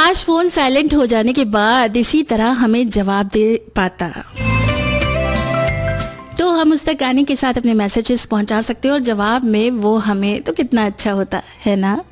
काश phone silent हो जाने के बाद इसी तरह हमें जवाब दे पाता, तो हम उस तक गाने के साथ अपने मैसेजेस पहुंचा सकते हैं और जवाब में वो हमें, तो कितना अच्छा होता है ना।